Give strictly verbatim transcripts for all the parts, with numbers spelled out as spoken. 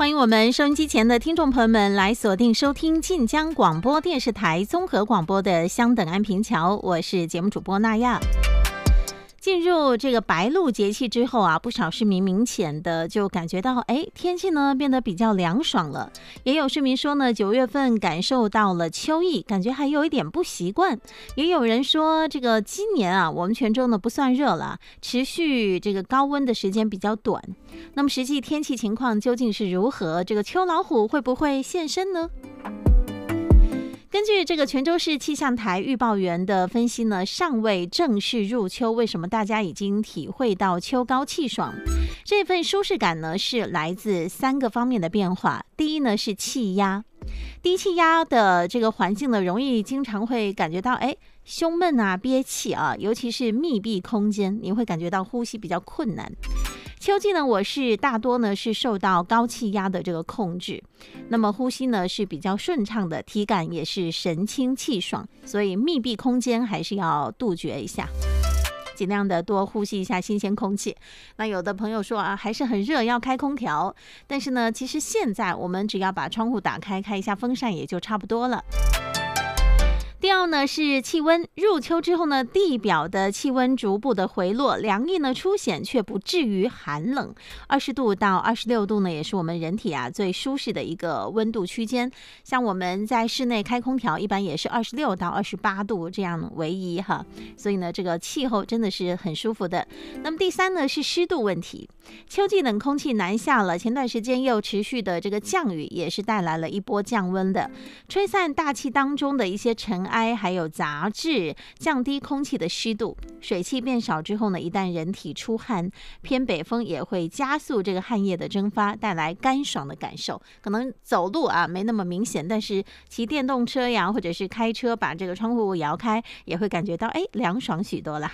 欢迎我们收音机前的听众朋友们来锁定收听晋江广播电视台综合广播的相等安平桥，我是节目主播娜亚。进入这个白露节气之后啊，不少市民明显的就感觉到，哎，天气呢变得比较凉爽了。也有市民说呢，九月份感受到了秋意，感觉还有一点不习惯。也有人说，这个今年啊，我们泉州呢不算热了，持续这个高温的时间比较短。那么实际天气情况究竟是如何？这个秋老虎会不会现身呢？根据这个泉州市气象台预报员的分析呢，尚未正式入秋，为什么大家已经体会到秋高气爽？这份舒适感呢，是来自三个方面的变化。第一呢是气压，低气压的这个环境呢，容易经常会感觉到哎胸闷啊、憋气啊，尤其是密闭空间，你会感觉到呼吸比较困难。秋季呢，我是大多呢是受到高气压的这个控制，那么呼吸呢是比较顺畅的，体感也是神清气爽，所以密闭空间还是要杜绝一下，尽量的多呼吸一下新鲜空气。那有的朋友说啊，还是很热，要开空调，但是呢，其实现在我们只要把窗户打开，开一下风扇也就差不多了。第二呢是气温，入秋之后呢，地表的气温逐步的回落，凉意呢出现，却不至于寒冷。二十度到二十六度呢，也是我们人体啊最舒适的一个温度区间。像我们在室内开空调，一般也是二十六到二十八度这样为宜哈。所以呢，这个气候真的是很舒服的。那么第三呢是湿度问题，秋季冷空气南下了，前段时间又持续的这个降雨，也是带来了一波降温的，吹散大气当中的一些尘埃。还有杂质，降低空气的湿度，水汽变少之后呢，一旦人体出汗，偏北风也会加速这个汗液的蒸发，带来干爽的感受。可能走路啊没那么明显，但是骑电动车呀，或者是开车把这个窗户摇开，也会感觉到哎凉爽许多啦。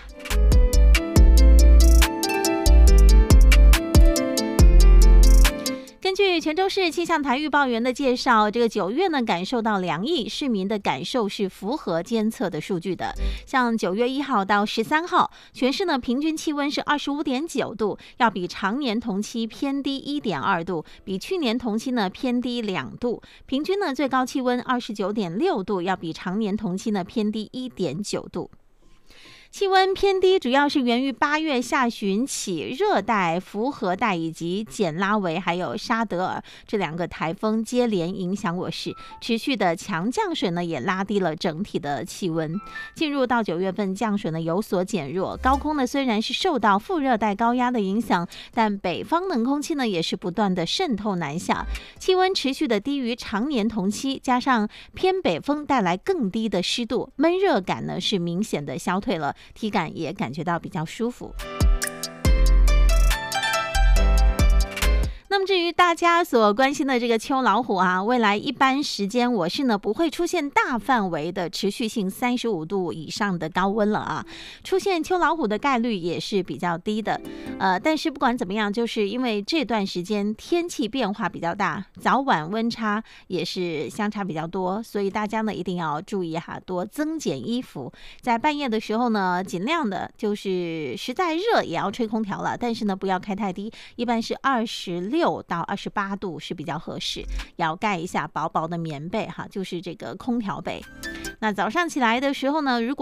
根据泉州市气象台预报员的介绍，这个九月呢感受到凉意，市民的感受是符合监测的数据的。像九月一号到十三号，全市呢平均气温是二十五点九度，要比常年同期偏低一点二度，比去年同期呢偏低两度。平均呢最高气温二十九点六度，要比常年同期呢偏低一点九度。气温偏低主要是源于八月下旬起热带、福和带以及简拉维还有沙德尔这两个台风接连影响我市，持续的强降水呢也拉低了整体的气温。进入到九月份，降水呢有所减弱，高空呢虽然是受到副热带高压的影响，但北方冷空气呢也是不断的渗透南下，气温持续的低于常年同期，加上偏北风带来更低的湿度，闷热感呢是明显的消退了，体感也感觉到比较舒服。那么至于大家所关心的这个秋老虎啊，未来一般时间我市呢不会出现大范围的持续性三十五度以上的高温了啊，出现秋老虎的概率也是比较低的。呃，但是不管怎么样，就是因为这段时间天气变化比较大，早晚温差也是相差比较多，所以大家呢一定要注意哈，多增减衣服。在半夜的时候呢，尽量的就是实在热也要吹空调了，但是呢不要开太低，一般是二十六到二十八度是比较合适，要盖一下薄薄的棉被哈，就是这个空调被。那早上起来的时候呢，如果